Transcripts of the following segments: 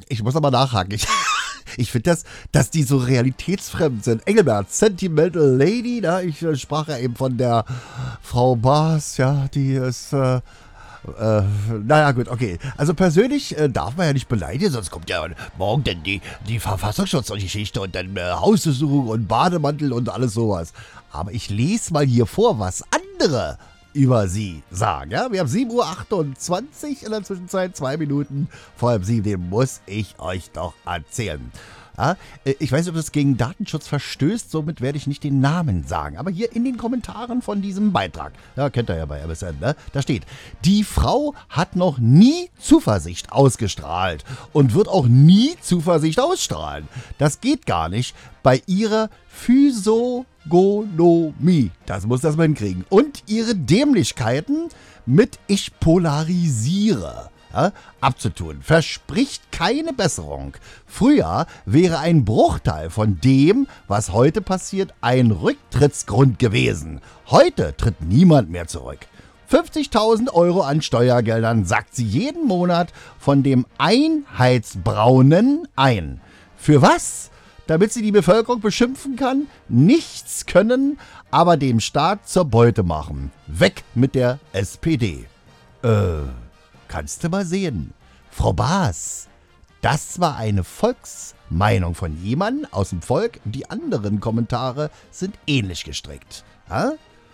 Ich muss aber nachhaken. Ich finde dass die so realitätsfremd sind. Engelbert, Sentimental Lady, da ich sprach ja eben von der Frau Baas, ja, die ist, naja, gut, okay. Also persönlich darf man ja nicht beleidigen, sonst kommt ja morgen dann die Verfassungsschutzgeschichte und dann Hausdurchsuchung und Bademantel und alles sowas. Aber ich lese mal hier vor, was andere über sie sagen. Ja? Wir haben 7:28 Uhr in der Zwischenzeit, 2 Minuten vor 7. Den muss ich euch doch erzählen. Ja? Ich weiß nicht, ob das gegen Datenschutz verstößt, somit werde ich nicht den Namen sagen. Aber hier in den Kommentaren von diesem Beitrag, ja, kennt ihr ja bei MSN, ne? Da steht, die Frau hat noch nie Zuversicht ausgestrahlt und wird auch nie Zuversicht ausstrahlen. Das geht gar nicht bei ihrer Physiognomie. Das muss das mal hinkriegen. Und ihre Dämlichkeiten mit ich polarisiere. Ja, abzutun. Verspricht keine Besserung. Früher wäre ein Bruchteil von dem, was heute passiert, ein Rücktrittsgrund gewesen. Heute tritt niemand mehr zurück. 50.000 Euro an Steuergeldern sackt sie jeden Monat von dem Einheitsbraunen ein. Für was? Damit sie die Bevölkerung beschimpfen kann? Nichts können, aber dem Staat zur Beute machen. Weg mit der SPD. Kannst du mal sehen. Frau Baas, das war eine Volksmeinung von jemandem aus dem Volk. Die anderen Kommentare sind ähnlich gestrickt. Ja?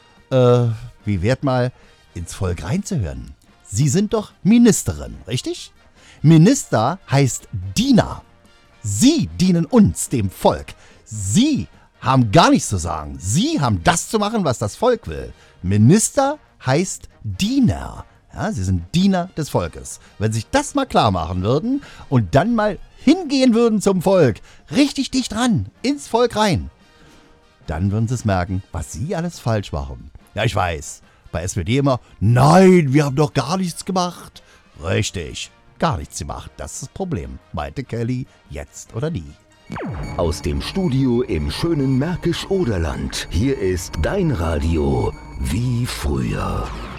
Wie wert mal ins Volk reinzuhören? Sie sind doch Ministerin, richtig? Minister heißt Diener. Sie dienen uns, dem Volk. Sie haben gar nichts zu sagen. Sie haben das zu machen, was das Volk will. Minister heißt Diener. Ja, sie sind Diener des Volkes. Wenn sich das mal klar machen würden und dann mal hingehen würden zum Volk, richtig dicht ran, ins Volk rein, dann würden sie es merken, was sie alles falsch machen. Ja, ich weiß, bei SPD immer, nein, wir haben doch gar nichts gemacht. Richtig, gar nichts gemacht, das ist das Problem, meinte Kelly, jetzt oder nie. Aus dem Studio im schönen Märkisch-Oderland. Hier ist dein Radio wie früher.